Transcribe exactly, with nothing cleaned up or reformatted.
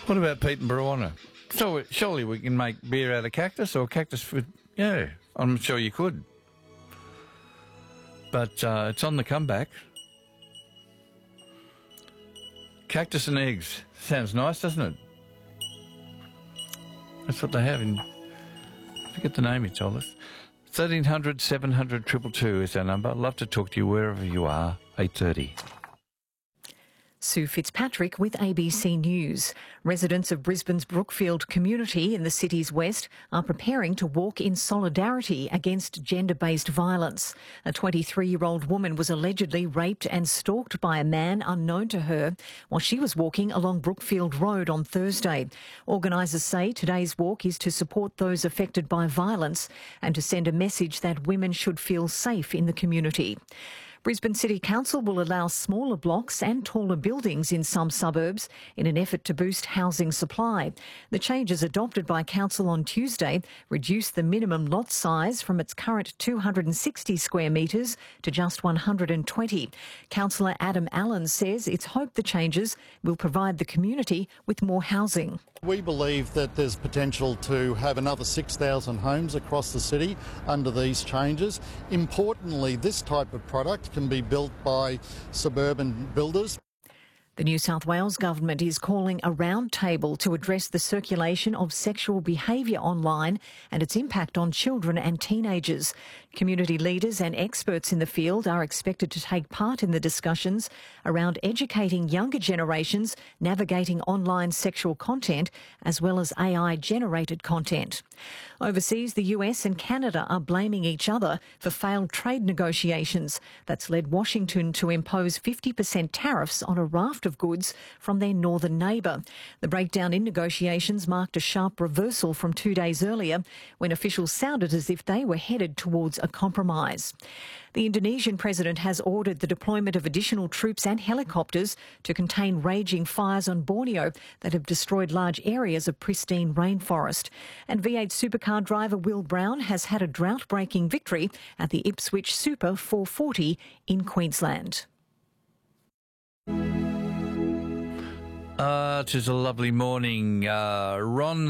What about peat and baroina? So surely we can make beer out of cactus or cactus food. Yeah, I'm sure you could. But uh, it's on the comeback. Cactus and eggs. Sounds nice, doesn't it? That's what they have in... I forget the name he told us. thirteen hundred, seven hundred, two two two is our number. I'd love to talk to you wherever you are. eight thirty. Sue Fitzpatrick with A B C News. Residents of Brisbane's Brookfield community in the city's west are preparing to walk in solidarity against gender-based violence. A twenty-three-year-old woman was allegedly raped and stalked by a man unknown to her while she was walking along Brookfield Road on Thursday. Organisers say today's walk is to support those affected by violence and to send a message that women should feel safe in the community. Brisbane City Council will allow smaller blocks and taller buildings in some suburbs in an effort to boost housing supply. The changes adopted by Council on Tuesday reduce the minimum lot size from its current two hundred sixty square metres to just one hundred twenty. Councillor Adam Allen says it's hoped the changes will provide the community with more housing. We believe that there's potential to have another six thousand homes across the city under these changes. Importantly, this type of product can be built by suburban builders. The New South Wales government is calling a roundtable to address the circulation of sexual behaviour online and its impact on children and teenagers. Community leaders and experts in the field are expected to take part in the discussions around educating younger generations navigating online sexual content as well as A I-generated content. Overseas, the U S and Canada are blaming each other for failed trade negotiations. That's led Washington to impose fifty percent tariffs on a raft of goods from their northern neighbour. The breakdown in negotiations marked a sharp reversal from two days earlier when officials sounded as if they were headed towards a compromise. The Indonesian president has ordered the deployment of additional troops and helicopters to contain raging fires on Borneo that have destroyed large areas of pristine rainforest. And V eight supercar driver Will Brown has had a drought-breaking victory at the Ipswich Super four forty in Queensland. Uh, it is a lovely morning. Uh, Ron